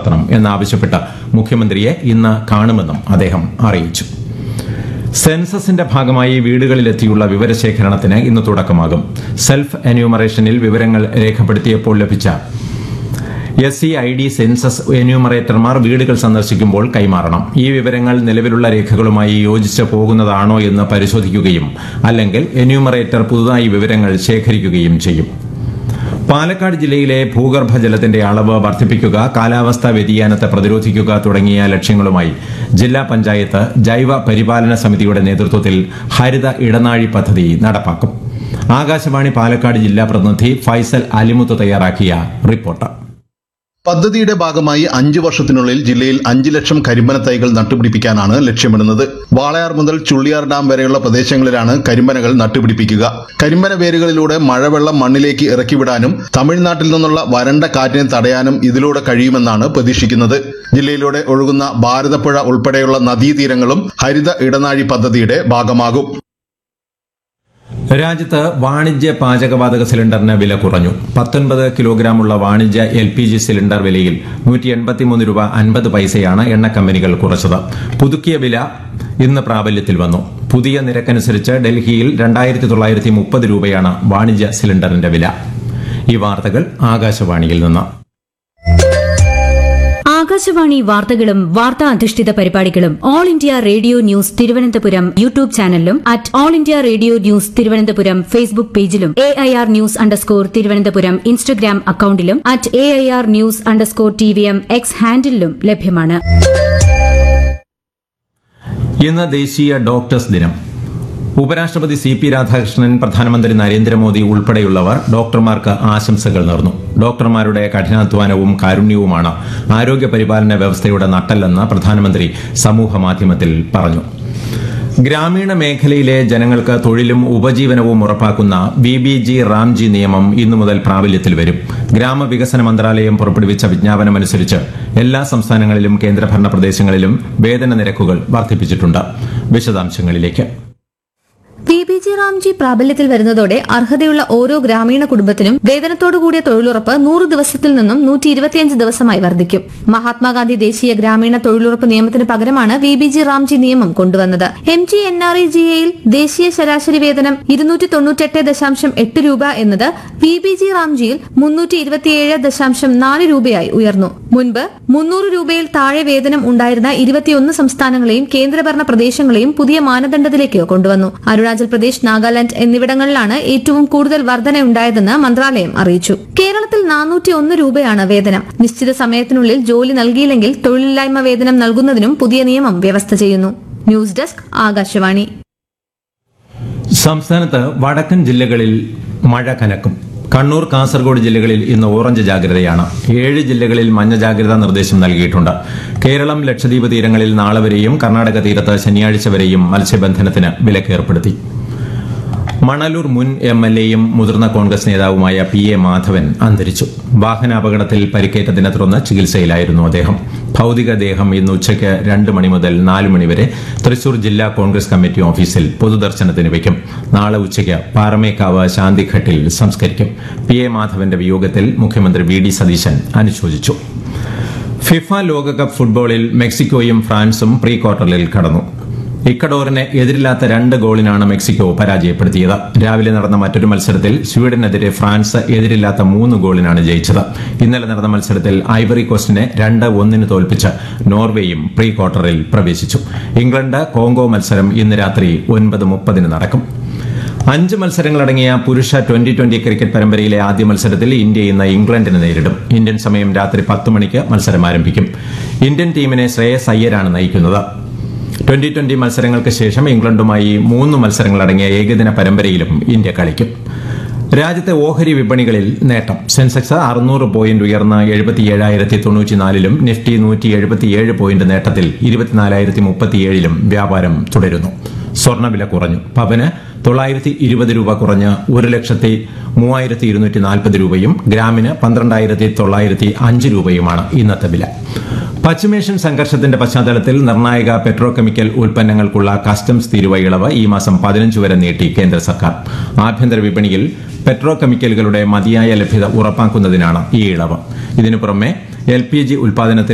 നടത്തണം എന്നാവശ്യപ്പെട്ട് മുഖ്യമന്ത്രിയെ ഇന്ന് കാണുമെന്നും അദ്ദേഹം അറിയിച്ചു. സെൻസസിന്റെ ഭാഗമായി വീടുകളിലെത്തിയുള്ള വിവരശേഖരണത്തിന് ഇന്ന് തുടക്കമാകും. സെൽഫ് എന്യൂമറേഷനിൽ വിവരങ്ങൾ രേഖപ്പെടുത്തിയപ്പോൾ ലഭിച്ച SCID സെൻസസ് എന്യൂമറേറ്റർമാർ വീടുകൾ സന്ദർശിക്കുമ്പോൾ കൈമാറണം. ഈ വിവരങ്ങൾ നിലവിലുള്ള രേഖകളുമായി യോജിച്ച് പോകുന്നതാണോ എന്ന് പരിശോധിക്കുകയും അല്ലെങ്കിൽ എന്യൂമറേറ്റർ പുതുതായി വിവരങ്ങൾ ശേഖരിക്കുകയും ചെയ്യും. പാലക്കാട് ജില്ലയിലെ ഭൂഗർഭജലത്തിന്റെ അളവ് വർദ്ധിപ്പിക്കുക, കാലാവസ്ഥാ വ്യതിയാനത്തെ പ്രതിരോധിക്കുക തുടങ്ങിയ ലക്ഷ്യങ്ങളുമായി ജില്ലാ പഞ്ചായത്ത് ജൈവ പരിപാലന സമിതിയുടെ നേതൃത്വത്തിൽ ഹരിത ഇടനാഴി പദ്ധതി നടപ്പാക്കും. ആകാശവാണി പാലക്കാട് ജില്ലാ പ്രതിനിധി ഫൈസൽ അലിമുത്ത് തയ്യാറാക്കിയ റിപ്പോർട്ട്. പദ്ധതിയുടെ ഭാഗമായി 5 വർഷത്തിനുള്ളിൽ ജില്ലയിൽ 5 ലക്ഷം കരിമ്പന തൈകൾ നട്ടുപിടിപ്പിക്കാനാണ് ലക്ഷ്യമിടുന്നത്. വാളയാർ മുതൽ ചുള്ളിയാർ ഡാം വരെയുള്ള പ്രദേശങ്ങളിലാണ് കരിമ്പനകൾ നട്ടുപിടിപ്പിക്കുക. കരിമ്പന വേരുകളിലൂടെ മഴവെള്ളം മണ്ണിലേക്ക് ഇറക്കിവിടാനും തമിഴ്നാട്ടിൽ നിന്നുള്ള വരണ്ട കാറ്റിനെ തടയാനും ഇതിലൂടെ കഴിയുമെന്നാണ് പ്രതീക്ഷിക്കുന്നത്. ജില്ലയിലൂടെ ഒഴുകുന്ന ഭാരതപ്പുഴ ഉൾപ്പെടെയുള്ള നദീതീരങ്ങളും ഹരിത ഇടനാഴി പദ്ധതിയുടെ ഭാഗമാകും. രാജ്യത്ത് വാണിജ്യ പാചകവാതക സിലിണ്ടറിന് വില കുറഞ്ഞു. 19 കിലോഗ്രാമുള്ള വാണിജ്യ LPG സിലിണ്ടർ വിലയിൽ 183 രൂപ 50 പൈസയാണ് എണ്ണ കമ്പനികൾ കുറച്ചത്. പുതുക്കിയ വില ഇന്ന് പ്രാബല്യത്തിൽ വന്നു. പുതിയ നിരക്കനുസരിച്ച് ഡൽഹിയിൽ 2930 രൂപയാണ് വാണിജ്യ സിലിണ്ടറിന്റെ വില. ഈ വാർത്തകൾ ആകാശവാണിയിൽ നിന്ന്. ആകാശവാണി വാർത്തകളും വാർത്താ അധിഷ്ഠിത പരിപാടികളും all India radio news Thiruvananthapuram YouTube ചാനലിലും all India radio news Thiruvananthapuram Facebook പേജിലും AIR ന്യൂസ് _ ഇൻസ്റ്റഗ്രാം അക്കൌണ്ടിലും AIR ന്യൂസ് _TVM X ഹാൻഡിലും ലഭ്യമാണ്. ഇന്ന് ദേശീയ ഡോക്ടേഴ്സ് ദിനം. ഉപരാഷ്ട്രപതി CP രാധാകൃഷ്ണൻ, പ്രധാനമന്ത്രി നരേന്ദ്രമോദി ഉൾപ്പെടെയുള്ളവർ ഡോക്ടർമാർക്ക് ആശംസകൾ നേർന്നു. ഡോക്ടർമാരുടെ കഠിനാധ്വാനവും കാരുണ്യവുമാണ് ആരോഗ്യ പരിപാലന വ്യവസ്ഥയുടെ നട്ടെല്ലെന്ന് പ്രധാനമന്ത്രി സമൂഹമാധ്യമത്തിൽ പറഞ്ഞു. ഗ്രാമീണ മേഖലയിലെ ജനങ്ങൾക്ക് തൊഴിലും ഉപജീവനവും ഉറപ്പാക്കുന്ന BBG റാംജി നിയമം ഇന്നു മുതൽ പ്രാബല്യത്തിൽ വരും. ഗ്രാമവികസന മന്ത്രാലയം പുറപ്പെടുവിച്ച വിജ്ഞാപനമനുസരിച്ച് എല്ലാ സംസ്ഥാനങ്ങളിലും കേന്ദ്രഭരണ പ്രദേശങ്ങളിലും വേതന നിരക്കുകൾ വർദ്ധിപ്പിച്ചിട്ടുണ്ട്. വിശദാംശങ്ങളിലേക്ക്. BBG റാംജി പ്രാബല്യത്തിൽ വരുന്നതോടെ അർഹതയുള്ള ഓരോ ഗ്രാമീണ കുടുംബത്തിനും വേതനത്തോടുകൂടിയ തൊഴിലുറപ്പ് 100 ദിവസത്തിൽ നിന്നും 125 ദിവസമായി വർദ്ധിക്കും. മഹാത്മാഗാന്ധി ദേശീയ ഗ്രാമീണ തൊഴിലുറപ്പ് നിയമത്തിന് പകരമാണ് BBG റാംജി നിയമം കൊണ്ടുവന്നത്. MGNREGAയിൽ ദേശീയ ശരാശരി വേതനം 298.8 രൂപ എന്നത് BBG റാംജിയിൽ 327.4 രൂപയായി ഉയർന്നു. മുൻപ് 300 രൂപയിൽ താഴെ വേതനം ഉണ്ടായിരുന്ന 21 സംസ്ഥാനങ്ങളെയും കേന്ദ്രഭരണ പ്രദേശങ്ങളെയും പുതിയ മാനദണ്ഡത്തിലേക്ക് കൊണ്ടുവന്നു. അരുണാചൽ പ്രദേശ്, നാഗാലാന്റ് എന്നിവിടങ്ങളിലാണ് ഏറ്റവും കൂടുതൽ വർധനയുണ്ടായതെന്ന് മന്ത്രാലയം അറിയിച്ചു. കേരളത്തിൽ 401 രൂപയാണ് വേതനം. നിശ്ചിത സമയത്തിനുള്ളിൽ ജോലി നൽകിയില്ലെങ്കിൽ തൊഴിലില്ലായ്മ വേതനം നൽകുന്നതിനും പുതിയ നിയമം വ്യവസ്ഥ ചെയ്യുന്നു. News desk, Akashvani. സംസ്ഥാനത്ത് വടക്കൻ ജില്ലകളിൽ മഴ കനക്കും. കണ്ണൂർ, കാസർഗോഡ് ജില്ലകളിൽ ഇന്ന് ഓറഞ്ച് ജാഗ്രതയാണ്. 7 ജില്ലകളിൽ മഞ്ഞ ജാഗ്രതാ നിർദ്ദേശം നൽകിയിട്ടുണ്ട്. കേരളം, ലക്ഷദ്വീപ് തീരങ്ങളിൽ നാളെ വരെയും കർണാടക തീരത്ത് ശനിയാഴ്ച വരെയും മത്സ്യബന്ധനത്തിന് വിലക്കേർപ്പെടുത്തി. മണലൂർ മുൻ MLAയും മുതിർന്ന കോൺഗ്രസ് നേതാവുമായ PA മാധവൻ അന്തരിച്ചു. വാഹനാപകടത്തിൽ പരിക്കേറ്റതിനെ തുടർന്ന് ചികിത്സയിലായിരുന്നു അദ്ദേഹം. ഭൌതികദേഹം ഇന്ന് ഉച്ചയ്ക്ക് 2 മണി മുതൽ 4 മണി വരെ തൃശൂർ ജില്ലാ കോൺഗ്രസ് കമ്മിറ്റി ഓഫീസിൽ പൊതുദർശനത്തിന് വയ്ക്കും. നാളെ ഉച്ചയ്ക്ക് പാറമേക്കാവ് ശാന്തിഘട്ടിൽ സംസ്കരിക്കും. PA മാധവന്റെ വിയോഗത്തിൽ മുഖ്യമന്ത്രി VD സതീശൻ അനുശോചിച്ചു. ഫിഫ ലോകകപ്പ് ഫുട്ബോളിൽ മെക്സിക്കോയും ഫ്രാൻസും പ്രീ ക്വാർട്ടറിൽ കടന്നു. ഇക്കഡോറിനെ എതിരില്ലാത്ത 2 ഗോളിനാണ് മെക്സിക്കോ പരാജയപ്പെടുത്തിയത്. രാവിലെ നടന്ന മറ്റൊരു മത്സരത്തിൽ സ്വീഡനെതിരെ ഫ്രാൻസ് എതിരില്ലാത്ത 3 ഗോളിനാണ് ജയിച്ചത്. ഇന്നലെ നടന്ന മത്സരത്തിൽ ഐവറി കോസ്റ്റിനെ 2-1 തോൽപ്പിച്ച് നോർവേയും പ്രീ ക്വാർട്ടറിൽ പ്രവേശിച്ചു. ഇംഗ്ലണ്ട് കോങ്കോ മത്സരം ഇന്ന് രാത്രി 9:30 നടക്കും. 5 മത്സരങ്ങളടങ്ങിയ പുരുഷ 2020 ക്രിക്കറ്റ് പരമ്പരയിലെ ആദ്യ മത്സരത്തിൽ ഇന്ത്യ ഇന്ന് ഇംഗ്ലണ്ടിനെ നേരിടും. ഇന്ത്യൻ സമയം രാത്രി 10 മണിക്ക് മത്സരം ആരംഭിക്കും. ഇന്ത്യൻ ടീമിനെ ശ്രേയസ് അയ്യരാണ് നയിക്കുന്നത്. 2020 മത്സരങ്ങൾക്ക് ശേഷം ഇംഗ്ലണ്ടുമായി 3 മത്സരങ്ങളടങ്ങിയ ഏകദിന പരമ്പരയിലും ഇന്ത്യ കളിക്കും. രാജ്യത്തെ ഓഹരി വിപണികളിൽ നേട്ടം. സെൻസെക്സ് 600 പോയിന്റ് ഉയർന്ന് 77,094-ലും നിഫ്റ്റി 177 പോയിന്റ് നേട്ടത്തിൽ 24,037-ലും വ്യാപാരം തുടരുന്നു. സ്വർണ്ണവില കുറഞ്ഞു. പവന് 920 രൂപ കുറഞ്ഞ് 1,03,240 രൂപയും ഗ്രാമിന് 12,905 രൂപയുമാണ് ഇന്നത്തെ വില. പശ്ചിമേഷ്യൻ സംഘർഷത്തിന്റെ പശ്ചാത്തലത്തിൽ നിർണായക പെട്രോ കെമിക്കൽ ഉൽപ്പന്നങ്ങൾക്കുള്ള കസ്റ്റംസ് തീരുവ ഇളവ് ഈ മാസം 15 വരെ നീട്ടി കേന്ദ്ര സർക്കാർ. ആഭ്യന്തര വിപണിയിൽ പെട്രോ കെമിക്കലുകളുടെ മതിയായ ലഭ്യത ഉറപ്പാക്കുന്നതിനാണ് ഈ ഇളവ്. ഇതിനു പുറമെ LPG ഉൽപാദനത്തിൽ